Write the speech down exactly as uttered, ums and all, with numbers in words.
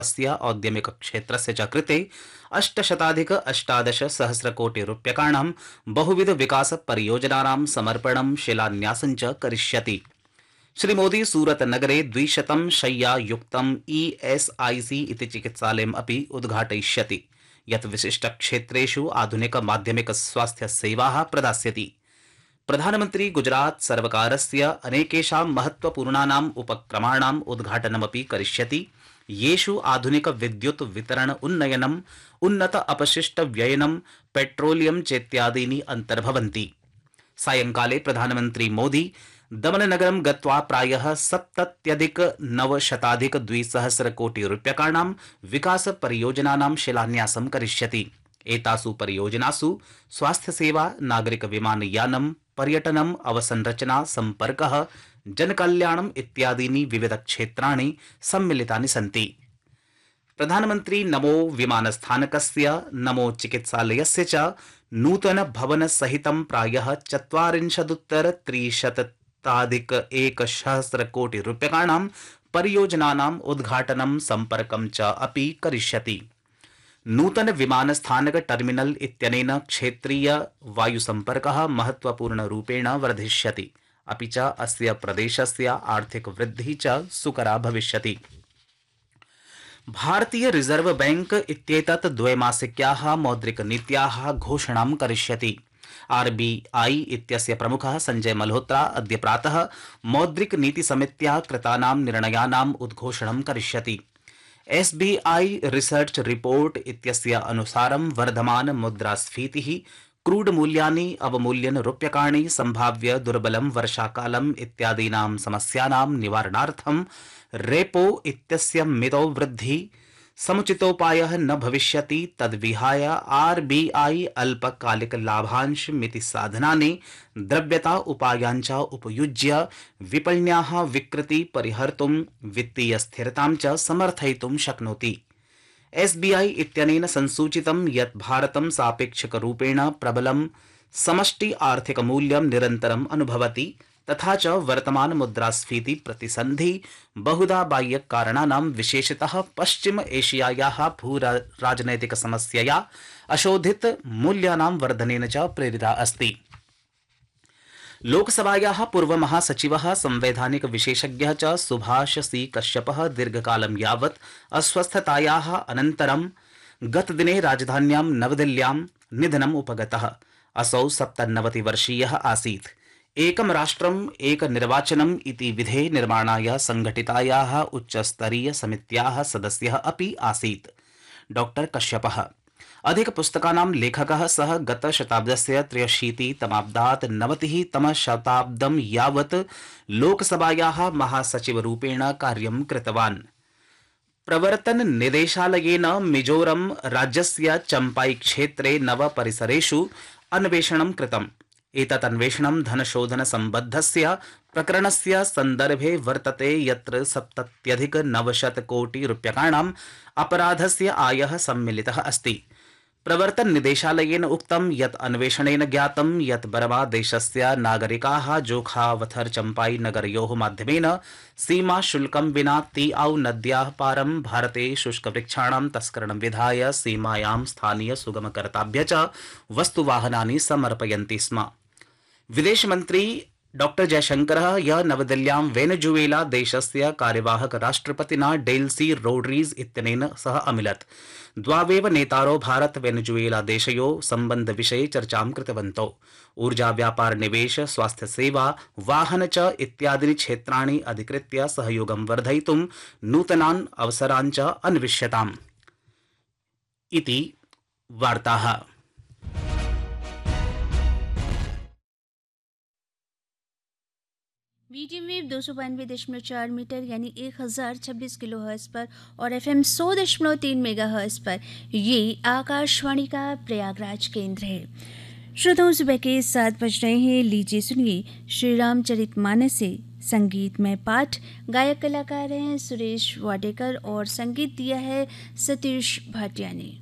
अस्य औद्यमिक क्षेत्रस्य च कृते अष्टशताधिक अष्टादश सहस्रकोटि रूप्यकाणां बहुविध विकास परियोजनानां समर्पणं शिलान्यासं च करिष्यति। श्रीमोदी सूरत नगरे द्विशतं शय्यायुक्तं ईएसआईसी इति चिकित्सालयम् अपि उद्घाटयिष्यति, यत् विशिष्टक्षेत्रेषु आधुनिक माध्यमिक स्वास्थ्य सेवाः प्रदास्यति। प्रधानमन्त्री गुजरात सर्वकारस्य अनेकेषां महत्वपूर्णानाम् उपक्रमाणाम् उद्घाटनमपि करिष्यति, येषु आधुनिक विद्युत् वितरण उन्नयनम्, उन्नत अपशिष्ट व्ययनं, पेट्रोलियम चेत्यादीनि अन्तर्भवन्ति। सायंकाले प्रधानमन्त्री मोदी दमननगरं गत्वा प्रायः सप्तत्यधिक नवशताधिक द्विसहस्र कोटि रूप्यकाणां विकास परियोजनानां शिलान्यासं करिष्यति। एतासु परियोजनासु स्वास्थ्यसेवा, नागरिक विमानयानं, पर्यटनम्, अवसंरचना, सम्पर्कः, जनकल्याणम् इत्यादीनि विविध क्षेत्राणि सम्मिलितानि सन्ति। प्रधानमन्त्री नमो विमानस्थानकस्य, नमो चिकित्सालयस्य च नूतन भवन सहितं प्रायः चत्वारिंशदुत्तर त्रिशताधिक एकसहस्र कोटि रूप्यकाणां परियोजनानाम् उद्घाटनं, सम्पर्कं च अपि करिष्यति। नूतन विमानस्थानक टर्मिनल इत्यनेन क्षेत्रीय वायुसम्पर्कः महत्वपूर्णरूपेण वर्धिष्यति, अपि च अस्य प्रदेशस्य आर्थिक वृद्धिः च सुकरा भविष्यति। भारतीय रिजर्व बैंक इत्येतत् द्वैमासिक्याः मौद्रिकनीत्याः घोषणां करिष्यति। आरबीआई इत्यस्य प्रमुखः संजय मल्होत्रा अद्य प्रातः मौद्रिकनीतिसमित्याः कृतानां निर्णयानाम् उद्घोषणं करिष्यति। एसबीआई रिसर्च रिपोर्ट इत्यस्य अनुसारं वर्धमान मुद्रास्फीतिः, क्रूड मूल्यानि अवमूल्यन रूप्यकाणि, संभाव्य दुर्बलं वर्षाकालम् इत्यादीनां समस्यानां निवारणार्थं रेपो इत्यस्य मितौ वृद्धि समुचितोपायः न भविष्यति। तद्विहाय आरबीआई अल्पकालिक लाभांश मिति साधनानि द्रव्यता उपायांच उपयुज्य विपण्याः विकृति परिहर्तुं वित्तीय स्थिरतां च समर्थयितुं शक्नोति। एसबीआई इत्यनेन संसूचितं यत् भारतं सापेक्षिकरूपेण प्रबलं समष्टि आर्थिक मूल्यं निरन्तरम् अनुभवति, तथा च वर्तमान मुद्रास्फीति प्रतिसन्धि बहुधा बाह्य कारणानां, विशेषतः पश्चिम एशियायाः भू राजनैतिक समस्यया अशोधित मूल्यानां वर्धनेन च प्रेरिता अस्ति। लोकसभायाः पूर्व महासचिवः, संवैधानिक विशेषज्ञः च सुभाष सी कश्यपः दीर्घकालं यावत् अस्वस्थतायाः अनन्तरं गतदिने राजधान्यां नवदिल्ल्यां निधनम् उपगतः। असौ सप्तनवतिवर्षीयः आसीत्। एकं राष्ट्रम् एक निर्वाचनम् इति विधे निर्माणाय संघटितायाः उच्चस्तरीय समित्याः सदस्यः अपि आसीत्। डॉक्टर कश्यपः अधिक पुस्तकानां लेखकः। सः गतशताब्दस्य त्र्यशीतितमाब्दात् नवतितमशताब्दं यावत् लोकसभायाः महासचिवरूपेण कार्यं कृतवान्। प्रवर्तन निदेशालयेन मिजोरम राज्यस्य चम्पाई क्षेत्रे नव परिसरेषु अन्वेषणं कृतम्। एतत् अन्वेषणं धनशोधन सम्बद्धस्य प्रकरणस्य सन्दर्भे वर्तते, यत्र सप्तत्यधिक नवशत कोटि रूप्यकाणाम् अपराधस्य आयः सम्मिलितः अस्ति। प्रवर्तन निदेशालयेन उक्तं यत् अन्वेषणेन ज्ञातं यत् बर्मा देशस्य नागरिकाः जोखावथर चम्पाई नगरयोः माध्यमेन सीमा शुल्कं विना तीआउ नद्याः पारं भारते शुष्कवृक्षाणां तस्करणं विधाय सीमायां स्थानीय सुगमकर्ताभ्य च वस्तुवाहनानि समर्पयन्ति स्म। विदेशमन्त्री डॉक्टर जयशंकरः ह्यः नवदिल्ल्यां वेनेजुएला देशस्य कार्यवाहक राष्ट्रपतिना डेल्सी रोड्रीग्ज इत्यनेन सह अमिलत्। द्वावेव नेतारो भारत वेनेजुएला देशयोः सम्बन्धविषये चर्चां कृतवन्तौ। ऊर्जा, व्यापार, निवेश, स्वास्थ्य सेवा, वाहन च इत्यादीनि क्षेत्राणि अधिकृत्य सहयोगं वर्धयितुं नूतनान् अवसरान् च अन्विष्यताम् इति वार्ताः। मीडियम वेव दो सौ बानवे दशमलव चार मीटर यानी एक हज़ार छब्बीस किलो हर्ट्ज पर और एफ एम सौ दशमलव तीन मेगा हर्ट्ज पर ये आकाशवाणी का प्रयागराज केंद्र है। श्रोताओं, सुबह के सात बज रहे हैं। लीजिए सुनिए श्री रामचरितमानस से संगीत में पाठ। गायक कलाकार हैं सुरेश वाडेकर और संगीत दिया है सतीश भाटिया ने।